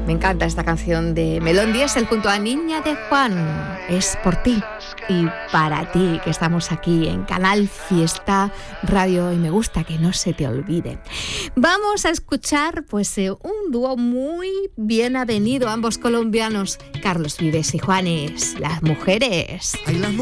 Me encanta esta canción de Melón Diesel junto a Niña de Juan. Es por ti y para ti que estamos aquí en Canal Fiesta Radio y me gusta que no se te olvide. Vamos a escuchar pues un dúo muy bien avenido, ambos colombianos, Carlos Vives y Juanes, Las Mujeres. Ay, las